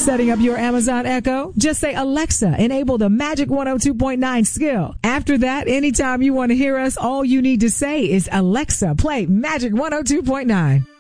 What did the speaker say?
Setting up your Amazon Echo? Just say, Alexa, enable the Magic 102.9 skill. After that, anytime you want to hear us, all you need to say is, Alexa, play Magic 102.9.